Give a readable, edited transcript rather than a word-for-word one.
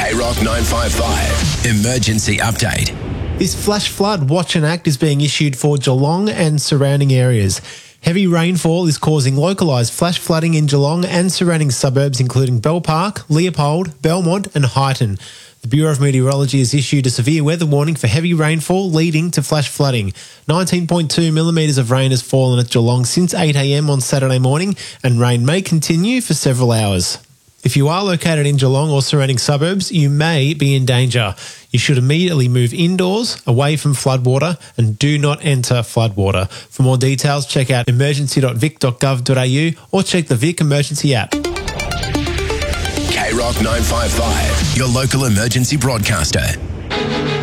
K-Rock 955 Emergency Update. This flash flood watch and act is being issued for Geelong and surrounding areas. Heavy rainfall is causing localised flash flooding in Geelong and surrounding suburbs including Bell Park, Leopold, Belmont and Highton. The Bureau of Meteorology has issued a severe weather warning for heavy rainfall leading to flash flooding. 19.2 millimetres of rain has fallen at Geelong since 8 a.m. on Saturday morning, and rain may continue for several hours. If you are located in Geelong or surrounding suburbs, you may be in danger. You should immediately move indoors, away from floodwater, and do not enter floodwater. For more details, check out emergency.vic.gov.au or check the Vic Emergency app. K-Rock 955, your local emergency broadcaster.